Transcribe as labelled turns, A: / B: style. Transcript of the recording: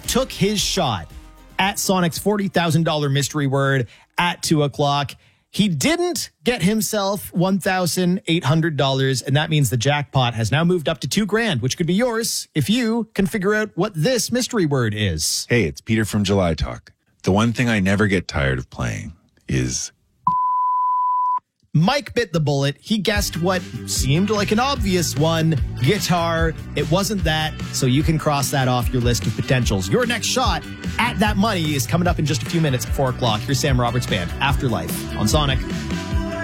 A: took his shot at Sonic's $40,000 mystery word at 2 o'clock. He didn't get himself $1,800, and that means the jackpot has now moved up to $2,000, which could be yours if you can figure out what this mystery word is.
B: Hey, it's Peter from July Talk. The one thing I never get tired of playing is...
A: Mike bit the bullet. He guessed what seemed like an obvious one, guitar. It wasn't that, so you can cross that off your list of potentials. Your next shot at that money is coming up in just a few minutes at 4 o'clock. Here's Sam Roberts Band, Afterlife on Sonic.